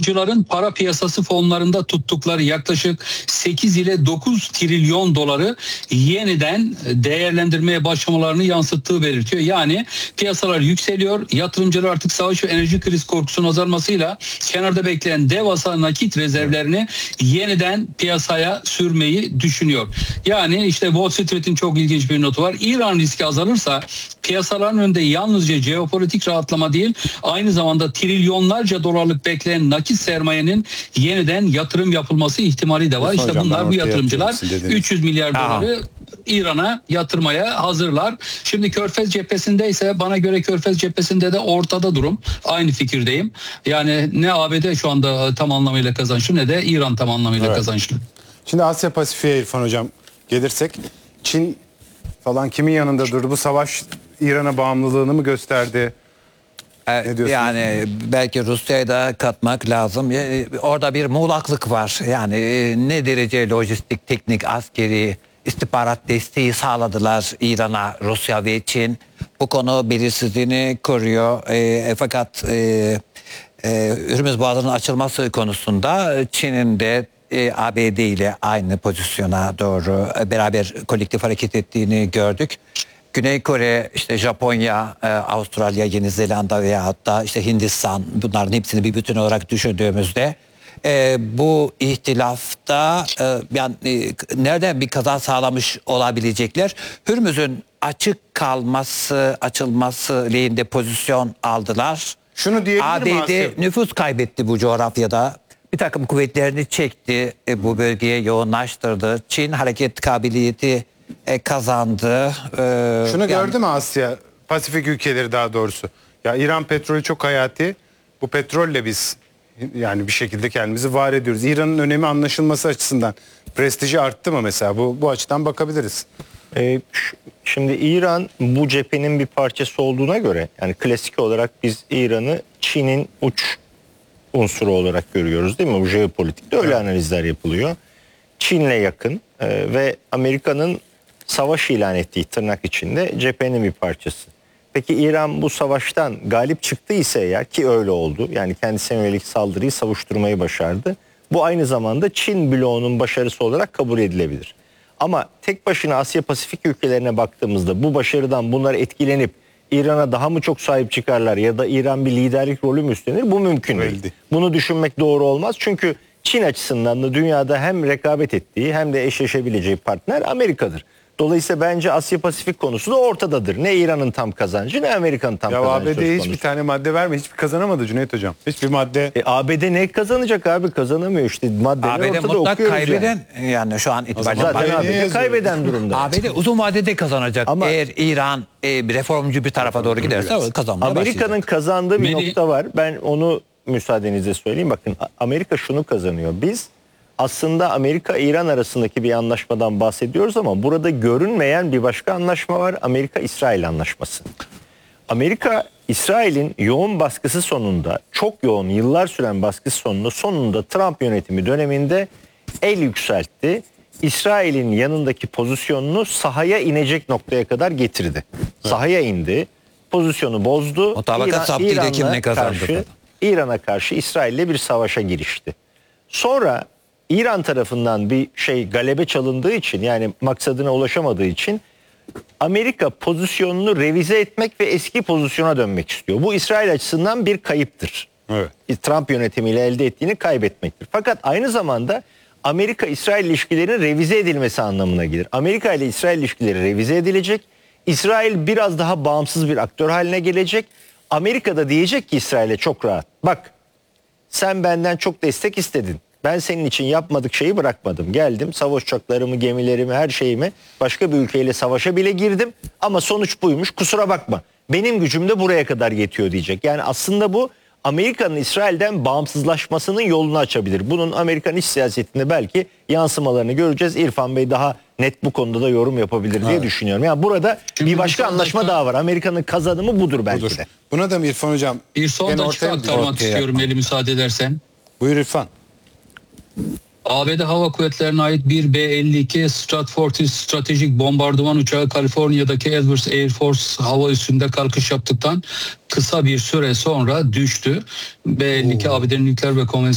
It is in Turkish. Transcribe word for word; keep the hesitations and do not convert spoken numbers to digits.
yatırımcıların para piyasası fonlarında tuttukları yaklaşık sekiz ile dokuz trilyon doları yeniden değerlendirmeye başlamalarını yansıttığı belirtiyor. Yani piyasalar yükseliyor. Yatırımcılar artık savaş ve enerji kriz korkusunun azalmasıyla kenarda bekleyen devasa nakit rezervlerini yeniden piyasaya sürmeyi düşünüyor. Yani işte Wall Street'in çok ilginç bir notu var. İran riski azalırsa piyasaların önünde yalnızca jeopolitik rahatlama değil, aynı zamanda trilyonlarca dolarlık bekleyen nakit sermayenin yeniden yatırım yapılması ihtimali de var. İşte hocam, bunlar bu yatırımcılar üç yüz milyar Aha. doları İran'a yatırmaya hazırlar. Şimdi Körfez cephesinde ise bana göre Körfez cephesinde de ortada durum. Aynı fikirdeyim. Yani ne A B D şu anda tam anlamıyla kazançlı ne de İran tam anlamıyla Evet. kazançlı. Şimdi Asya Pasifik'e İrfan hocam gelirsek, Çin falan kimin yanında durdu? Bu savaş İran'a bağımlılığını mı gösterdi? Ne diyorsunuz? Yani belki Rusya'yı da katmak lazım. Yani orada bir muğlaklık var. Yani ne derece lojistik, teknik, askeri istihbarat desteği sağladılar İran'a Rusya ve Çin. Bu konu belirsizliğini koruyor. E, fakat e, e, Hürmüz Boğazı'nın açılması konusunda Çin'in de e, A B D ile aynı pozisyona doğru e, beraber kolektif hareket ettiğini gördük. Güney Kore, işte Japonya, e, Avustralya, Yeni Zelanda veya hatta işte Hindistan, bunların hepsini bir bütün olarak düşündüğümüzde e, bu ihtilafta e, yani e, nereden bir kaza sağlamış olabilecekler? Hürmüz'ün açık kalması, açılması lehinde pozisyon aldılar. Şunu diyebilir A mi B D Asya? nüfus kaybetti bu coğrafyada. Bir takım kuvvetlerini çekti, e, bu bölgeye yoğunlaştırdı. Çin hareket kabiliyeti e, kazandı. E, Şunu yani- gördü mü Asya, Pasifik ülkeleri daha doğrusu? Ya İran petrolü çok hayati. Bu petrolle biz yani bir şekilde kendimizi var ediyoruz. İran'ın önemi anlaşılması açısından prestiji arttı mı mesela? Bu bu açıdan bakabiliriz. Ee, ş- şimdi İran bu cephenin bir parçası olduğuna göre, yani klasik olarak biz İran'ı Çin'in uç unsuru olarak görüyoruz değil mi? Bu jeopolitikte öyle analizler yapılıyor. Çin'le yakın e, ve Amerika'nın savaş ilan ettiği tırnak içinde cephenin bir parçası. Peki İran bu savaştan galip çıktıysa eğer, ki öyle oldu, yani kendisine yönelik saldırıyı savuşturmayı başardı. Bu aynı zamanda Çin bloğunun başarısı olarak kabul edilebilir. Ama tek başına Asya Pasifik ülkelerine baktığımızda bu başarıdan bunlar etkilenip İran'a daha mı çok sahip çıkarlar ya da İran bir liderlik rolü mü üstlenir? Bu mümkün Öyle değil. değil. Bunu düşünmek doğru olmaz. Çünkü Çin açısından da dünyada hem rekabet ettiği hem de eşleşebileceği partner Amerika'dır. Dolayısıyla bence Asya Pasifik konusu da ortadadır. Ne İran'ın tam kazancı ne Amerika'nın tam Ya kazancı söz A B D'ye konusu. hiçbir tane madde verme. Hiçbir kazanamadı Cüneyt hocam. Hiçbir madde. E, A B D ne kazanacak abi? Kazanamıyor işte. Maddeler A B D ortada, mutlak okuyoruz kaybeden yani. yani. Şu an itibariyle zaman Zaten A B D'ye A B D yazıyor. kaybeden durumda. A B D uzun vadede kazanacak. Ama- Eğer İran e, bir reformcu bir tarafa doğru giderse o kazanmaya Amerika'nın başlayacak. kazandığı bir Melih- nokta var. Ben onu müsaadenizle söyleyeyim. Bakın, A- Amerika şunu kazanıyor. Biz aslında Amerika-İran arasındaki bir anlaşmadan bahsediyoruz ama burada görünmeyen bir başka anlaşma var. Amerika-İsrail anlaşması. Amerika, İsrail'in yoğun baskısı sonunda, çok yoğun yıllar süren baskısı sonunda, sonunda Trump yönetimi döneminde el yükseltti. İsrail'in yanındaki pozisyonunu sahaya inecek noktaya kadar getirdi. Sahaya indi, pozisyonu bozdu. Mutabakat saptıyla kim ne kazandı? karşı, İran'a karşı İsrail'le bir savaşa girişti. Sonra İran tarafından bir şey galebe çalındığı için, yani maksadına ulaşamadığı için Amerika pozisyonunu revize etmek ve eski pozisyona dönmek istiyor. Bu İsrail açısından bir kayıptır. Evet. Trump yönetimiyle elde ettiğini kaybetmektir. Fakat aynı zamanda Amerika-İsrail ilişkilerinin revize edilmesi anlamına gelir. Amerika ile İsrail ilişkileri revize edilecek. İsrail biraz daha bağımsız bir aktör haline gelecek. Amerika da diyecek ki İsrail'e çok rahat. Bak, sen benden çok destek istedin. Ben senin için yapmadık şeyi bırakmadım. Geldim, savaş uçaklarımı, gemilerimi, her şeyimi, başka bir ülkeyle savaşa bile girdim. Ama sonuç buymuş, kusura bakma. Benim gücüm de buraya kadar yetiyor diyecek. Yani aslında bu Amerika'nın İsrail'den bağımsızlaşmasının yolunu açabilir. Bunun Amerikan iç siyasetinde belki yansımalarını göreceğiz. İrfan Bey daha net bu konuda da yorum yapabilir diye Evet. düşünüyorum. Yani burada Şimdi bir başka bu son anlaşma dakika- daha var. Amerika'nın kazanımı budur belki Budur. de. Buna da mı İrfan hocam? Bir son gene dakika ortaya mı- aktarmak ortaya istiyorum eli müsaade edersen. Buyur İrfan. A B D Hava Kuvvetleri'ne ait bir B elli iki Stratford stratejik bombardıman uçağı Kaliforniya'daki Edwards Air Force hava üssünde kalkış yaptıktan kısa bir süre sonra düştü. B elli iki A B D'nin nükleer ve konvansiyonel